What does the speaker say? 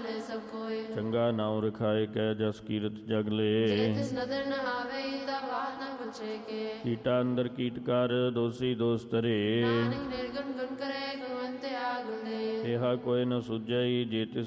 ਲੈ ਸਭ ਕੋਇ। ਚੰਗਾ ਨਾਉ ਰਖਾਏ ਕੈ ਜਸ ਕੀਰਤ ਜਗ ਲੇ। ਜੇ ਤਿਸ ਨਦਰ ਨ ਆਵੇ ਤਾ ਬਾਤ ਨ ਪੁੱਛੇ ਕੇ। ਕੀਟਾ ਅੰਦਰ ਕੀਟ ਕਰ ਦੋਸੀ ਦੋਸ ਧਰੇ। ਨਾਨਕ ਨਿਰਗੁਣ ਗੁਣ ਕਰੇ ਗੁਣਵੰਤ ਆਗੁਣ ਦੇ। ਇਹਾ ਕੋਈ ਨ ਸੁਝਈ ਜੇ ਤਿਸ